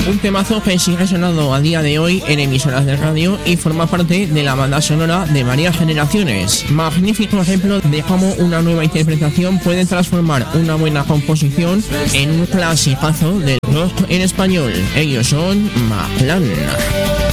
Un temazo que sigue sonando a día de hoy en emisoras de radio y forma parte de la banda sonora de varias generaciones. Magnífico ejemplo de cómo una nueva interpretación puede transformar una buena composición en un clasicazo del rock en español. Ellos son Maclán.